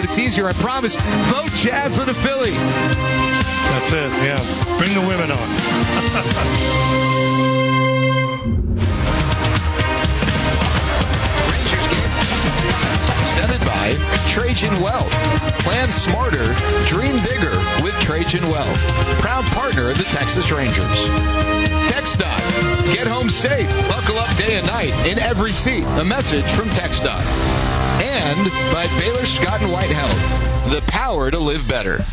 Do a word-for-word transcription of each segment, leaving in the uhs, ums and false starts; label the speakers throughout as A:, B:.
A: but it's easier, I promise. Vote Jaslyn a Philly.
B: That's it, yeah. Bring the women on.
A: Rangers game presented by Trajan Wealth. Plan smarter, dream bigger with Trajan Wealth. Proud partner of the Texas Rangers. TxDOT. Get home safe. Buckle up day and night in every seat. A message from TxDOT. And by Baylor Scott and White Health. The power to live better.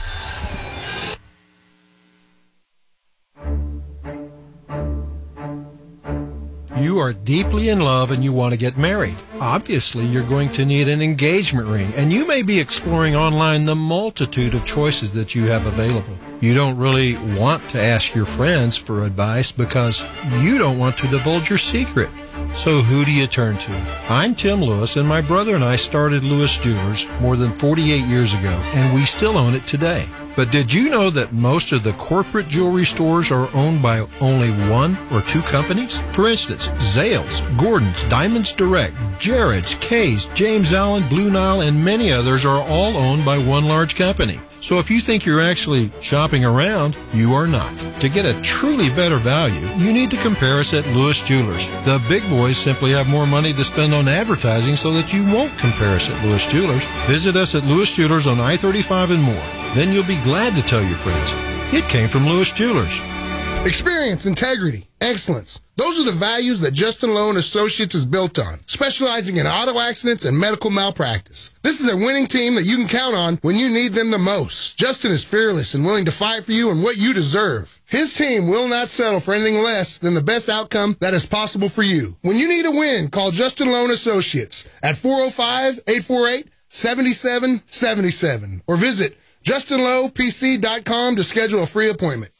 C: You are deeply in love and you want to get married. Obviously, you're going to need an engagement ring, and you may be exploring online the multitude of choices that you have available. You don't really want to ask your friends for advice because you don't want to divulge your secret. So who do you turn to? I'm Tim Lewis, and my brother and I started Lewis Jewelers more than forty-eight years ago, and we still own it today. But did you know that most of the corporate jewelry stores are owned by only one or two companies? For instance, Zales, Gordon's, Diamonds Direct, Jared's, Kay's, James Allen, Blue Nile, and many others are all owned by one large company. So if you think you're actually shopping around, you are not. To get a truly better value, you need to compare us at Lewis Jewelers. The big boys simply have more money to spend on advertising so that you won't compare us at Lewis Jewelers. Visit us at Lewis Jewelers on I thirty-five and more. Then you'll be glad to tell your friends. It came from Lewis Jewelers.
D: Experience, integrity, excellence. Those are the values that Justin Lowe and Associates is built on, specializing in auto accidents and medical malpractice. This is a winning team that you can count on when you need them the most. Justin is fearless and willing to fight for you and what you deserve. His team will not settle for anything less than the best outcome that is possible for you. When you need a win, call Justin Lowe and Associates at four oh five, eight four eight, seven seven seven seven or visit justin lowe p c dot com to schedule a free appointment.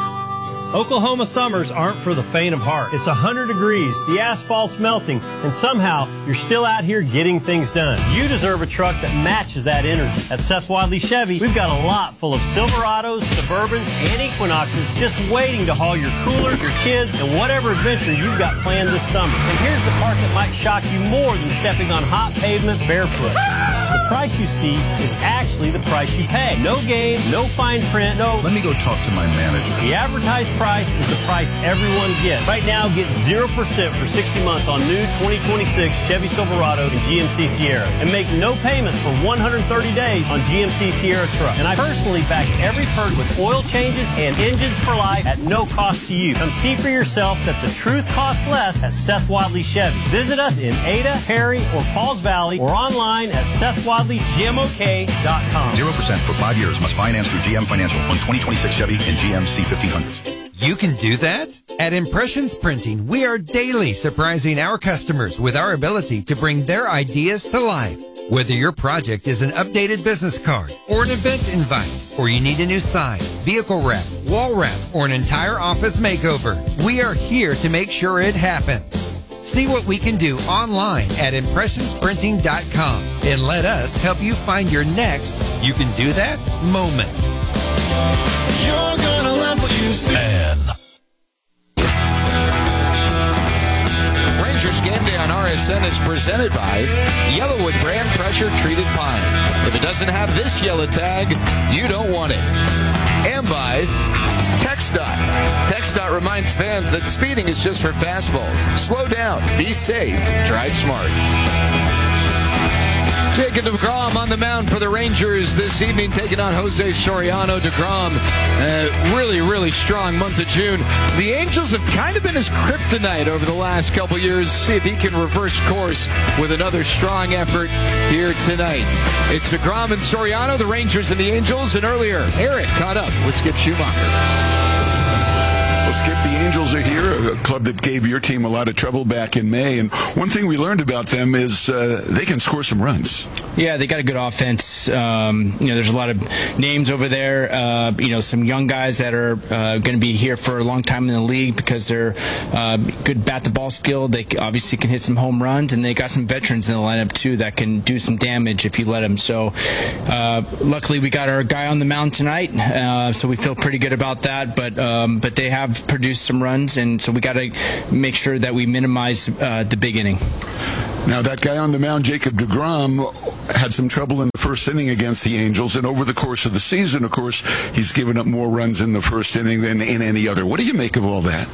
E: Oklahoma summers aren't for the faint of heart. It's one hundred degrees, the asphalt's melting, and somehow you're still out here getting things done. You deserve a truck that matches that energy. At Seth Wadley Chevy, we've got a lot full of Silverados, Suburbans, and Equinoxes just waiting to haul your cooler, your kids, and whatever adventure you've got planned this summer. And here's the part that might shock you more than stepping on hot pavement barefoot. The price you see is actually the price you pay. No game, no fine print, no...
F: Let me go talk to my manager.
E: The advertised price is the price everyone gets. Right now, get zero percent for sixty months on new twenty twenty-six Chevy Silverado and G M C Sierra. And make no payments for one hundred thirty days on G M C Sierra truck. And I personally back every Purdy with oil changes and engines for life at no cost to you. Come see for yourself that the truth costs less at Seth Wadley Chevy. Visit us in Ada, Perry, or Pauls Valley, or online at seth wadley g m o k dot com.
F: zero percent for five years. Must finance through G M Financial on twenty twenty-six Chevy and G M C fifteen hundreds.
G: You can do that? At Impressions Printing, we are daily surprising our customers with our ability to bring their ideas to life. Whether your project is an updated business card or an event invite, or you need a new sign, vehicle wrap, wall wrap, or an entire office makeover, we are here to make sure it happens. See what we can do online at impressions printing dot com and let us help you find your next you can do that moment.
H: You're gonna love what you see. Man.
A: Rangers Game Day on R S N is presented by Yellowwood Brand Pressure Treated Pine. If it doesn't have this yellow tag, you don't want it. And by TxDOT. TxDOT reminds fans that speeding is just for fastballs. Slow down, be safe, drive smart. Jacob deGrom on the mound for the Rangers this evening, taking on Jose Soriano. DeGrom, uh, really, really strong month of June. The Angels have kind of been his kryptonite over the last couple years. See if he can reverse course with another strong effort here tonight. It's DeGrom and Soriano, the Rangers and the Angels, and earlier, Eric caught up with Skip Schumacher.
I: Well, Skip, the Angels are here, a club that gave your team a lot of trouble back in May. And one thing we learned about them is uh, they can score some runs.
J: Yeah, they got a good offense. Um, you know, there's a lot of names over there. Uh, you know, some young guys that are uh, going to be here for a long time in the league because they're uh, good bat-to-ball skill. They obviously can hit some home runs, and they got some veterans in the lineup too that can do some damage if you let them. So, uh, luckily, we got our guy on the mound tonight, uh, so we feel pretty good about that. But um, but they have produced some runs, and so we got to make sure that we minimize uh, the big inning.
I: Now, that guy on the mound, Jacob deGrom, had some trouble in the first inning against the Angels, and over the course of the season, of course, he's given up more runs in the first inning than in any other. What do you make of all that?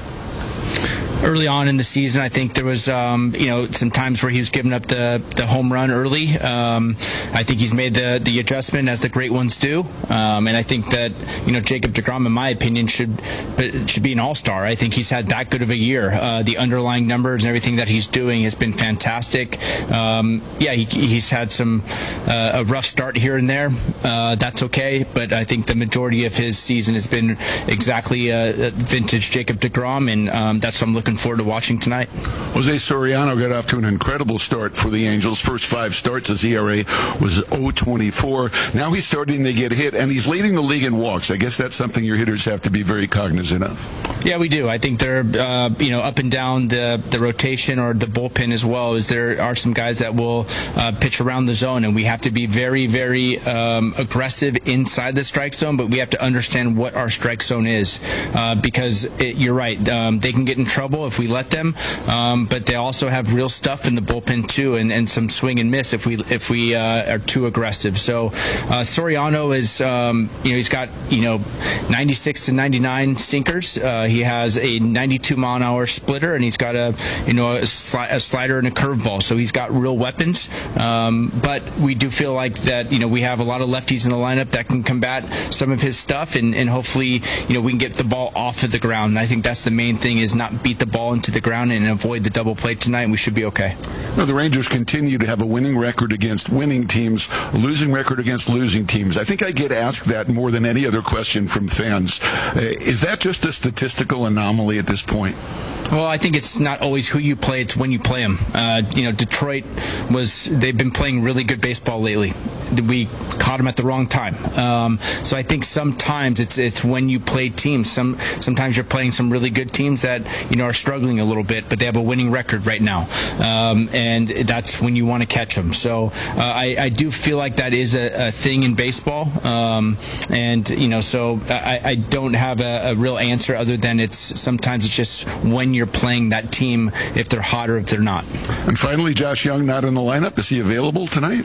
J: Early on in the season, I think there was, um, you know, some times where he was giving up the, the home run early. Um, I think he's made the, the adjustment as the great ones do. Um, and I think that, you know, Jacob deGrom, in my opinion, should should be an all-star. I think he's had that good of a year. Uh, the underlying numbers and everything that he's doing has been fantastic. Um, yeah, he, he's had some uh, a rough start here and there. Uh, that's okay. But I think the majority of his season has been exactly uh, vintage Jacob deGrom, and um, that's what I'm looking forward to watching tonight.
I: Jose Soriano got off to an incredible start for the Angels. First five starts, his E R A was oh twenty-four. Now he's starting to get hit, and he's leading the league in walks. I guess that's something your hitters have to be very cognizant of.
J: Yeah, we do. I think they're uh, you know up and down the the rotation or the bullpen as well. As there are some guys that will uh, pitch around the zone, and we have to be very very um, aggressive inside the strike zone. But we have to understand what our strike zone is, uh, because it, you're right. Um, they can get in trouble if we let them, um, but they also have real stuff in the bullpen too, and, and some swing and miss if we if we uh, are too aggressive. So uh, Soriano is um, you know he's got you know ninety-six to ninety-nine sinkers. Uh, he has a ninety-two mile an hour splitter, and he's got a you know a, sli- a slider and a curveball. So he's got real weapons. Um, but we do feel like that you know we have a lot of lefties in the lineup that can combat some of his stuff, and, and hopefully you know we can get the ball off of the ground. And I think that's the main thing, is not beat the ball into the ground and avoid the double play tonight, and we should be okay.
I: No, the Rangers continue to have a winning record against winning teams, a losing record against losing teams. I think I get asked that more than any other question from fans. Uh, is that just a statistical anomaly at this point?
J: Well, I think it's not always who you play, it's when you play them. Uh, you know, Detroit was, they've been playing really good baseball lately. We caught them at the wrong time. Um, so I think sometimes it's it's when you play teams. Some Sometimes you're playing some really good teams that, you know, are struggling a little bit, but they have a winning record right now. Um, and that's when you want to catch them. So uh, I, I do feel like that is a, a thing in baseball. Um, and, you know, so I, I don't have a, a real answer other than it's sometimes it's just when you're playing that team, if they're hot or if they're not.
I: And finally, Josh Young not in the lineup. Is he available tonight?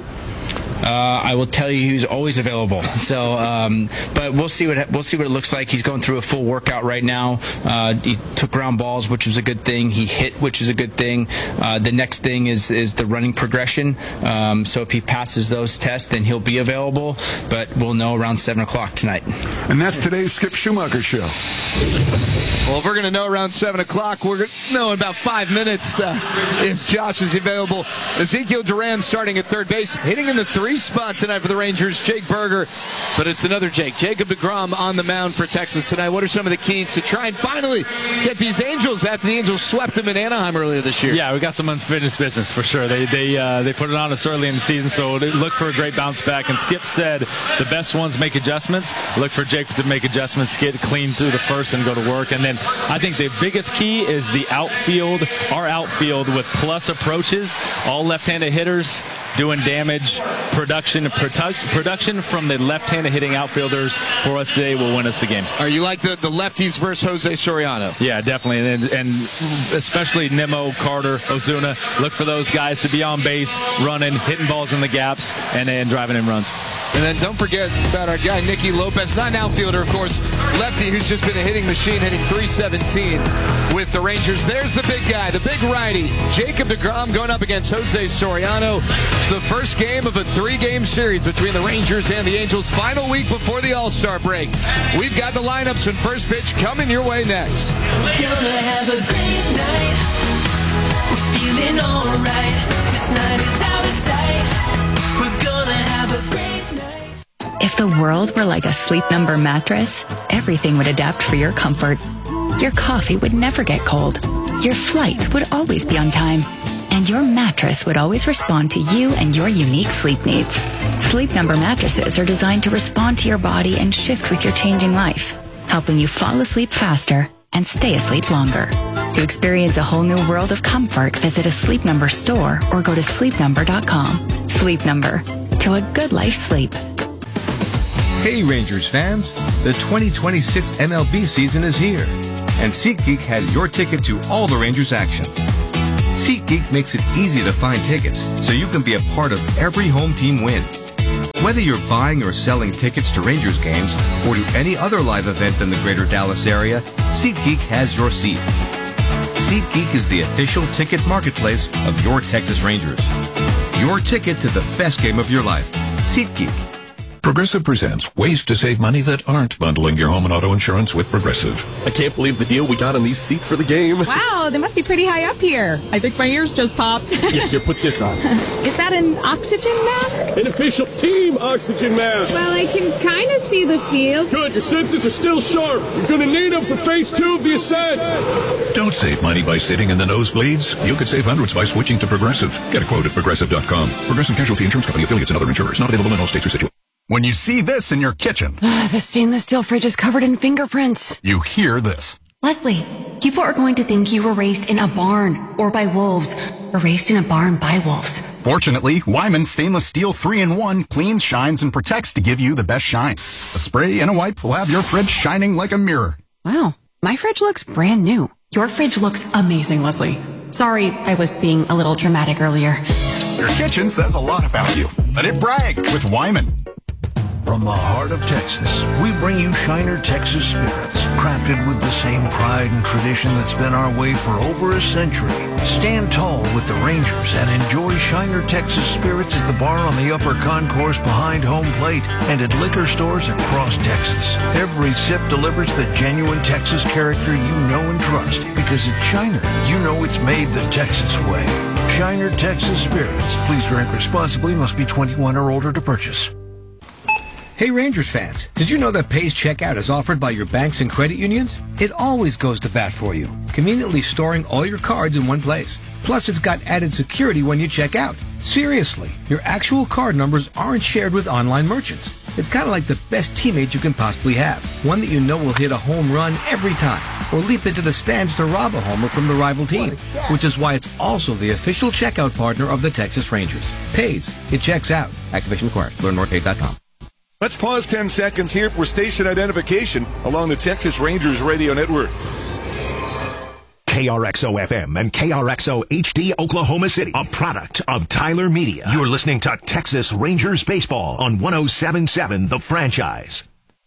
J: Uh, I will tell you, he's always available. So, um, but we'll see what we'll see what it looks like. He's going through a full workout right now. Uh, he took ground balls, which was a good thing. He hit, which is a good thing. Uh, the next thing is is the running progression. Um, so if he passes those tests, then he'll be available. But we'll know around seven o'clock tonight.
I: And that's today's Skip Schumacher Show.
A: Well, if we're going to know around seven o'clock, we're going to know in about five minutes uh, if Josh is available. Ezekiel Duran starting at third base, hitting in the three spot tonight for the Rangers, Jake Berger. But it's another Jake. Jacob deGrom on the mound for Texas tonight. What are some of the keys to try and finally get these Angels after the Angels swept them in Anaheim earlier this year?
K: Yeah, we got some unfinished business for sure. They they uh, they put it on us early in the season, so look for a great bounce back. And Skip said the best ones make adjustments. Look for Jake to make adjustments, get clean through the first, and go to work. And then I think the biggest key is the outfield, our outfield with plus approaches, all left-handed hitters doing damage. Production, produ- production from the left-handed hitting outfielders for us today will win us the game.
A: Are you like the, the lefties versus Jose Soriano?
K: Yeah, definitely, and, and especially Nimmo, Carter, Ozuna. Look for those guys to be on base, running, hitting balls in the gaps, and then driving in runs.
A: And then don't forget about our guy, Nicky Lopez, not an outfielder, of course, lefty, who's just been a hitting machine, hitting three seventeen with the Rangers. There's the big guy, the big righty, Jacob deGrom, going up against Jose Soriano. It's the first game of a three-game series between the Rangers and the Angels. Final week before the All-Star break. We've got the lineups and first pitch coming your way next.
H: We're gonna have a great night. We're feeling alright. This night is out of sight. We're gonna have a great night.
L: If the world were like a Sleep Number mattress, everything would adapt for your comfort. Your coffee would never get cold. Your flight would always be on time. And your mattress would always respond to you and your unique sleep needs. Sleep Number mattresses are designed to respond to your body and shift with your changing life, helping you fall asleep faster and stay asleep longer. To experience a whole new world of comfort, visit a Sleep Number store or go to sleep number dot com. Sleep Number. To a good life sleep.
M: Hey Rangers fans, the twenty twenty-six M L B season is here, and SeatGeek has your ticket to all the Rangers action. SeatGeek makes it easy to find tickets so you can be a part of every home team win. Whether you're buying or selling tickets to Rangers games or to any other live event in the greater Dallas area, SeatGeek has your seat. SeatGeek is the official ticket marketplace of your Texas Rangers. Your ticket to the best game of your life. SeatGeek.
N: Progressive presents ways to save money that aren't bundling your home and auto insurance with Progressive.
O: I can't believe the deal we got on these seats for the game.
P: Wow, they must be pretty high up here. I think my ears just popped.
O: Yeah, here, put this on.
P: Is that an oxygen mask?
O: An official team oxygen mask.
P: Well, I can kind of see the field.
O: Good, your senses are still sharp. You're going to need them for phase two of the ascent.
N: Don't save money by sitting in the nosebleeds. You could save hundreds by switching to Progressive. Get a quote at Progressive dot com. Progressive Casualty Insurance Company, affiliates, and other insurers. Not available in all states or situations.
Q: When you see this in your kitchen,
R: the stainless steel fridge is covered in fingerprints.
Q: You hear this.
R: Leslie, people are going to think you were raised in a barn or by wolves, or raised in a barn by wolves.
Q: Fortunately, Wyman Stainless Steel three in one cleans, shines, and protects to give you the best shine. A spray and a wipe will have your fridge shining like a mirror.
R: Wow, my fridge looks brand new. Your fridge looks amazing, Leslie. Sorry, I was being a little dramatic earlier.
Q: Your kitchen says a lot about you. Let it brag with Wyman.
S: From the heart of Texas, we bring you Shiner Texas Spirits, crafted with the same pride and tradition that's been our way for over a century. Stand tall with the Rangers and enjoy Shiner Texas Spirits at the bar on the upper concourse behind home plate and at liquor stores across Texas. Every sip delivers the genuine Texas character you know and trust, because at Shiner, you know it's made the Texas way. Shiner Texas Spirits. Please drink responsibly. Must be twenty-one or older to purchase.
T: Hey Rangers fans, did you know that Pays Checkout is offered by your banks and credit unions? It always goes to bat for you, conveniently storing all your cards in one place. Plus, it's got added security when you check out. Seriously, your actual card numbers aren't shared with online merchants. It's kind of like the best teammate you can possibly have. One that you know will hit a home run every time, or leap into the stands to rob a homer from the rival team, which is why it's also the official checkout partner of the Texas Rangers. Pays. It checks out. Activation required. Learn more at pays dot com.
U: Let's pause ten seconds here for station identification along the Texas Rangers radio network.
V: K R X O F M and K R X O H D Oklahoma City, a product of Tyler Media. You're listening to Texas Rangers Baseball on one oh seven point seven The Franchise.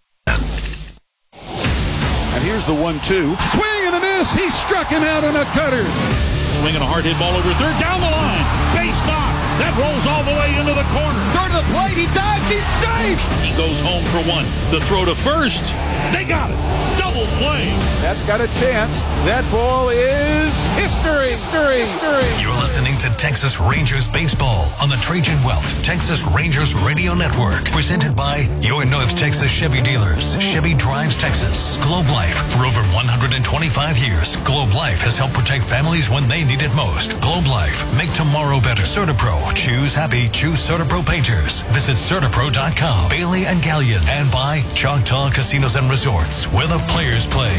U: And here's the one two. Swing and a miss. He struck him out on a cutter.
W: Swinging a hard hit ball over third. Down the line. Base knock. That rolls all the way into the corner.
U: Third to the plate. He dives. He's safe.
W: He goes home for one. The throw to first. They got it. Double play.
U: That's got a chance. That ball is history. History. History.
V: You're listening to Texas Rangers Baseball on the Trajan Wealth Texas Rangers Radio Network. Presented by your North Texas Chevy dealers. Chevy drives Texas. Globe Life. For over one hundred twenty-five years, Globe Life has helped protect families when they need it most. Globe Life. Make tomorrow better. CertaPro. Choose happy. Choose CertaPro Painters. Visit CertaPro dot com. Bailey and Gallion. And by Choctaw Casinos and Resorts, where the players play.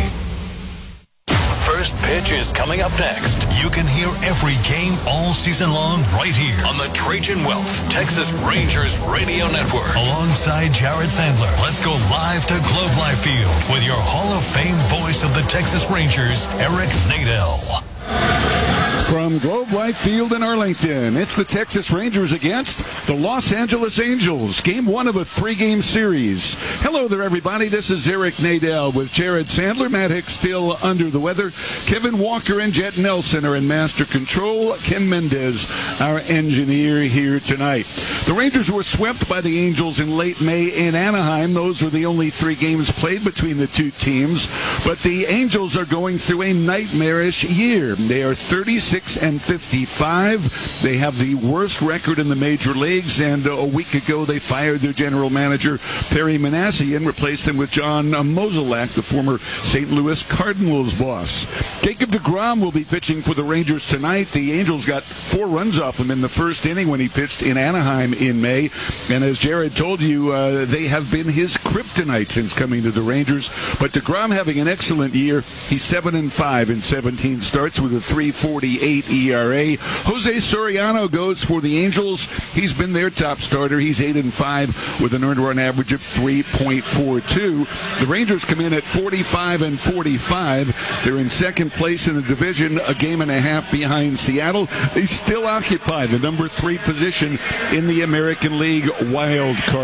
V: First pitch is coming up next. You can hear every game all season long right here on the Trajan Wealth Texas Rangers Radio Network. Alongside Jared Sandler, let's go live to Globe Life Field with your Hall of Fame voice of the Texas Rangers, Eric Nadel.
U: From Globe Life Field in Arlington, it's the Texas Rangers against the Los Angeles Angels. Game one of a three-game series. Hello there, everybody. This is Eric Nadel with Jared Sandler. Matt Hicks still under the weather. Kevin Walker and Jet Nelson are in master control. Ken Mendez, our engineer, here tonight. The Rangers were swept by the Angels in late May in Anaheim. Those were the only three games played between the two teams. But the Angels are going through a nightmarish year. They are thirty-six and fifty-five. They have the worst record in the major leagues, and a week ago they fired their general manager, Perry Manassian, and replaced him with John Mozeliak, the former Saint Louis Cardinals boss. Jacob deGrom will be pitching for the Rangers tonight. The Angels got four runs off him in the first inning when he pitched in Anaheim in May, and as Jared told you, uh, they have been his kryptonite since coming to the Rangers. But deGrom having an excellent year. He's seven and five in seventeen starts with a three forty-eight
I: eight E R A. Jose Soriano goes for the Angels. He's been their top starter. He's eight and five with an earned run average of three point four two. The Rangers come in at forty-five and forty-five. They're in second place in the division, a game and a half behind Seattle. They still occupy the number three position in the American League wild card.